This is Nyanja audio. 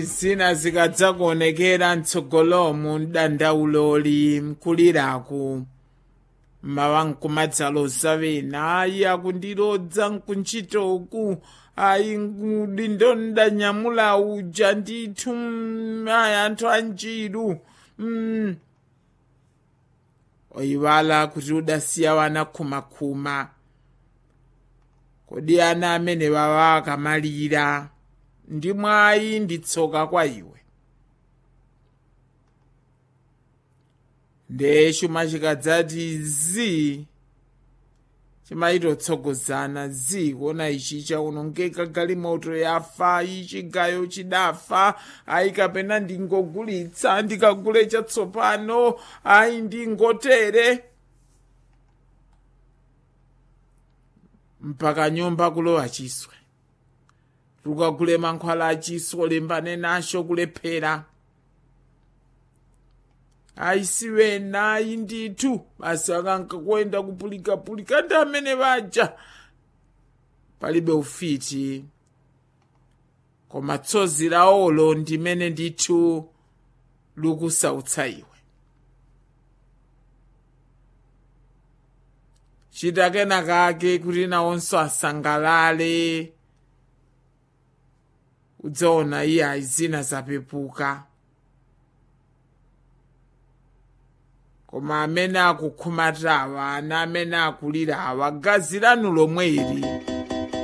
zina zikadzakuonekera mtsogolomu mdandauloli mkuliraku mawa nkumadzaloza wena ayi akundilodza nkuntchitoku ayi ndindo ndanyamula uja ndithu ayi anthu anjiru oyiwala kuti udasiya wana khumakhuma kodi ana amene wawa akamalira ndi mwayi ndi tsoka kwa iwe nde chuma chikadzati zi chimayitotsogozana zi kuona ichi chaonongeka galimoto yafa ichi gayo chidafa ayi kapena ndingogulitsa ndikagule chatsopano ayi ndingotere mpaka nyumba kulowa chiswe tukagule mankhwala achiswe limbane nacho kulephera ayisiwena ayi ndithu basi akankakwenda kupulikapulika ndi amene baja palibe ufiti koma tsozi laolo ndimene ndithu lukusautsa iwe chita kenakake kuti nawonso asangalale udzaona iye ayi zina zapepuka koma amene akukhumatawa ana amene akulirawa gazi lanu lomwe ili